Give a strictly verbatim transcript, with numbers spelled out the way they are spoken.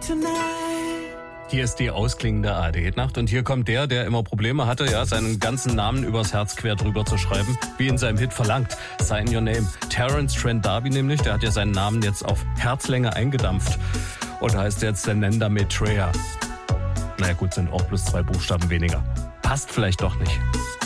Hier ist die ausklingende A R D-Nacht und hier kommt der, der immer Probleme hatte, ja, seinen ganzen Namen übers Herz quer drüber zu schreiben, wie in seinem Hit verlangt. Sign Your Name. Terence Trent D'Arby nämlich, der hat ja seinen Namen jetzt auf Herzlänge eingedampft und heißt jetzt Senenda Maitreya. Naja gut, sind auch bloß zwei Buchstaben weniger. Passt vielleicht doch nicht.